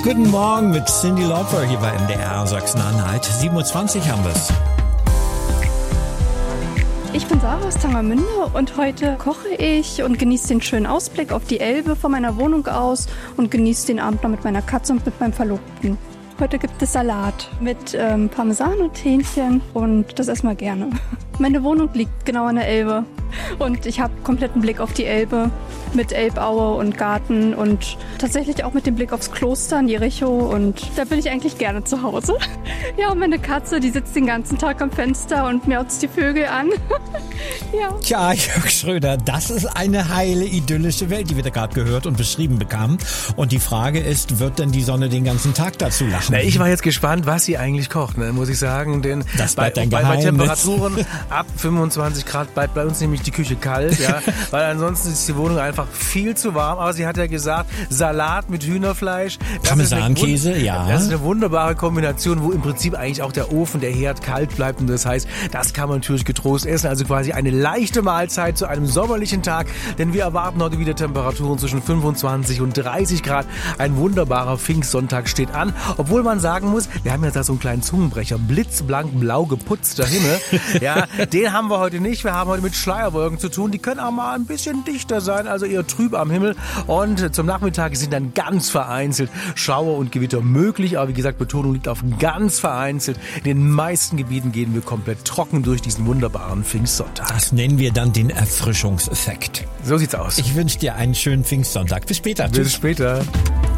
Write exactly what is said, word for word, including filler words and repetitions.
Guten Morgen mit Cyndi Lauper hier bei M D R Sachsen-Anhalt. sieben Uhr zwanzig haben wir's. Ich bin Sarah aus Tangermünde und heute koche ich und genieße den schönen Ausblick auf die Elbe von meiner Wohnung aus und genieße den Abend noch mit meiner Katze und mit meinem Verlobten. Heute gibt es Salat mit ähm, Parmesan und Hähnchen und das essen wir gerne. Meine Wohnung liegt genau an der Elbe und ich habe kompletten Blick auf die Elbe mit Elbaue und Garten und tatsächlich auch mit dem Blick aufs Kloster in Jericho und da bin ich eigentlich gerne zu Hause. Ja, und meine Katze, die sitzt den ganzen Tag am Fenster und miauzt die Vögel an. Ja. Tja, Jörg Schröder, das ist eine heile, idyllische Welt, die wir da gerade gehört und beschrieben bekamen. Und die Frage ist, wird denn die Sonne den ganzen Tag dazu lachen? Na, ich war jetzt gespannt, was sie eigentlich kocht, ne, muss ich sagen. Denn das bei, bleibt ein bei, Geheimnis. bei Temperaturen ab fünfundzwanzig Grad bleibt bei uns nämlich die Küche kalt, ja, weil ansonsten ist die Wohnung einfach viel zu warm. Aber sie hat ja gesagt, Salat mit Hühnerfleisch. Parmesankäse, ja. Das ist eine wunderbare Kombination, wo im Prinzip eigentlich auch der Ofen, der Herd kalt bleibt. Und das heißt, das kann man natürlich getrost essen. Also quasi eine leichte Mahlzeit zu einem sommerlichen Tag. Denn wir erwarten heute wieder Temperaturen zwischen fünfundzwanzig und dreißig Grad. Ein wunderbarer Pfingstsonntag steht an. Obwohl man sagen muss, wir haben ja da so einen kleinen Zungenbrecher. Blitzblank blau geputzter Himmel. Ja, den haben wir heute nicht. Wir haben heute mit Schleierwolken zu tun. Die können auch mal ein bisschen dichter sein, also eher trüb am Himmel. Und zum Nachmittag sind dann ganz vereinzelt Schauer und Gewitter möglich. Aber wie gesagt, Betonung liegt auf ganz vereinzelt. In den meisten Gebieten gehen wir komplett trocken durch diesen wunderbaren Pfingstsonntag. Das nennen wir dann den Erfrischungseffekt. So sieht's aus. Ich wünsche dir einen schönen Pfingstsonntag. Bis später. Bis Tschüss. später.